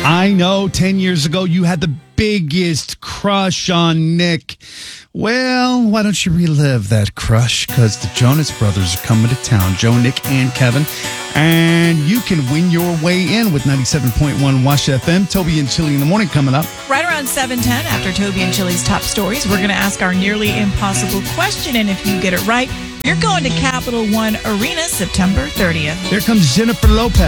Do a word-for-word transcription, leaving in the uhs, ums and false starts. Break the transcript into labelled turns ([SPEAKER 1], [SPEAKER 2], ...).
[SPEAKER 1] I know ten years ago you had the biggest crush on Nick. Well, why don't you relive that crush? Because the Jonas Brothers are coming to town, Joe, Nick, and Kevin. And you can win your way in with ninety-seven point one Wash F M. Toby and Chili in the morning coming up.
[SPEAKER 2] Right around seven ten, after Toby and Chili's top stories, we're going to ask our nearly impossible question. And if you get it right, you're going to Capital One Arena September thirtieth.
[SPEAKER 1] Here comes Jennifer Lopez.